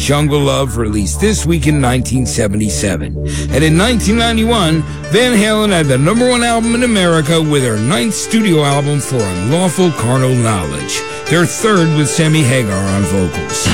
Jungle Love, released this week in 1977. And in 1991, Van Halen had the #1 album in America with their 9th studio album, For Unlawful Carnal Knowledge, their 3rd with Sammy Hagar on vocals.